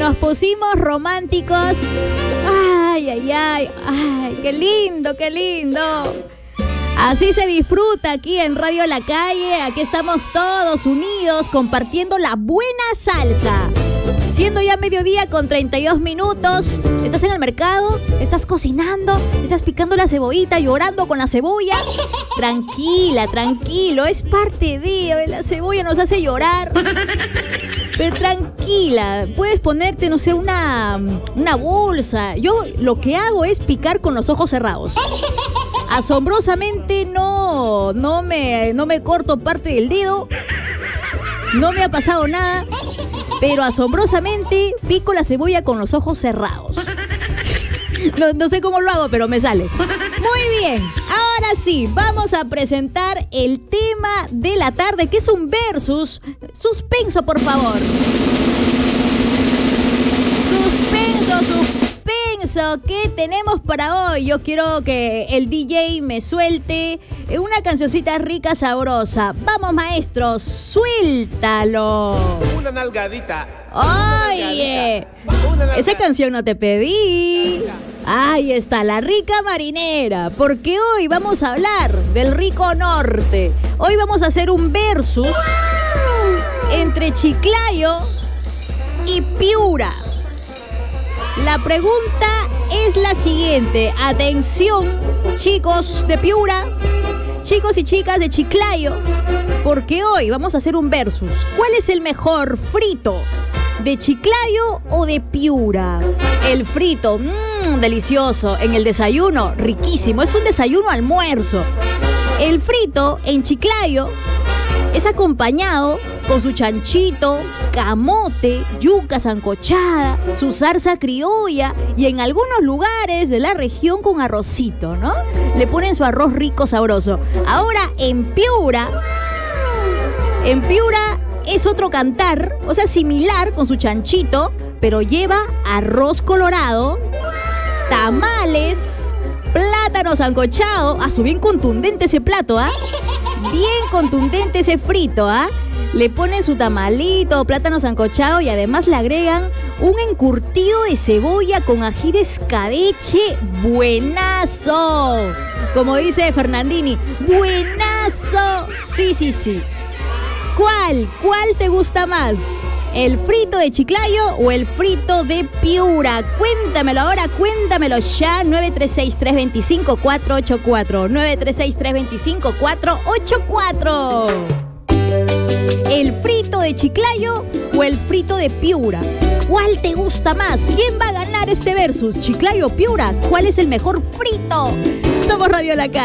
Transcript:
nos pusimos románticos. Ay, ay, ay, ay, qué lindo, qué lindo. Así se disfruta aquí en Radio La Calle. Aquí estamos todos unidos compartiendo la buena salsa. Siendo ya mediodía con 32 minutos, estás en el mercado, estás cocinando, estás picando la cebollita, llorando con la cebolla. Tranquila, tranquilo, es parte de la cebolla, nos hace llorar. Pero tranquila, puedes ponerte, no sé, una bolsa. Yo lo que hago es picar con los ojos cerrados. Asombrosamente no me corto parte del dedo. No me ha pasado nada. Pero asombrosamente pico la cebolla con los ojos cerrados. No sé cómo lo hago, pero me sale. Muy bien, ahora sí, vamos a presentar el tema de la tarde, que es un versus. Suspenso, por favor. Suspenso. ¿Qué tenemos para hoy? Yo quiero que el DJ me suelte una cancioncita rica, sabrosa. Vamos, maestro, suéltalo. Una nalgadita. Oye, esa canción no te pedí. Ahí está, la rica marinera. Porque hoy vamos a hablar del rico norte. Hoy vamos a hacer un versus entre Chiclayo y Piura. La pregunta es la siguiente. Atención, chicos de Piura, chicos y chicas de Chiclayo, porque hoy vamos a hacer un versus. ¿Cuál es el mejor frito? ¿De Chiclayo o de Piura? El frito, delicioso. En el desayuno, riquísimo. Es un desayuno almuerzo. El frito en Chiclayo es acompañado con su chanchito, camote, yuca sancochada, su salsa criolla y en algunos lugares de la región con arrocito, ¿no? Le ponen su arroz rico, sabroso. Ahora en Piura es otro cantar, o sea, similar con su chanchito, pero lleva arroz colorado, tamales, plátano sancochado. Su bien contundente ese plato, ¿ah? Bien contundente ese frito, ¿ah? Le ponen su tamalito, plátano sancochado y además le agregan un encurtido de cebolla con ají de escabeche. ¡Buenazo! Como dice Fernandini, ¡buenazo! Sí. ¿Cuál te gusta más? ¿El frito de Chiclayo o el frito de Piura? Cuéntamelo ahora, cuéntamelo ya. 936-325-484. 936-325-484. ¿El frito de Chiclayo o el frito de Piura? ¿Cuál te gusta más? ¿Quién va a ganar este versus? ¿Chiclayo o Piura? ¿Cuál es el mejor frito? Somos Radio La Calle.